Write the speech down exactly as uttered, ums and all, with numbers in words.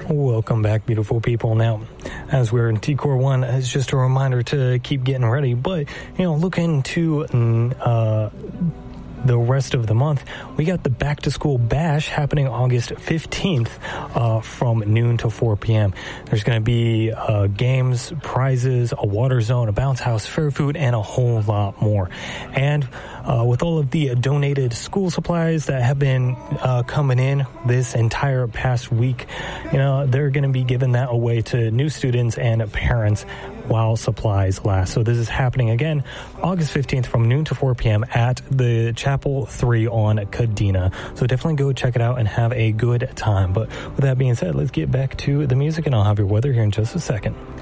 Welcome back, beautiful people. Now, as we're in T Core one, it's just a reminder to keep getting ready, but, you know, look into uh, the rest of the month. We got the Back to School Bash happening August fifteenth uh, from noon to four p.m. There's going to be uh, games, prizes, a water zone, a bounce house, fair food, and a whole lot more. And uh, with all of the donated school supplies that have been uh, coming in this entire past week, you know, they're going to be giving that away to new students and parents while supplies last. So this is happening again August fifteenth from noon to four p.m. at the Chapel three on Kadena. So definitely go check it out and have a good time. But with that being said, let's get back to the music, and I'll have your weather here in just a second.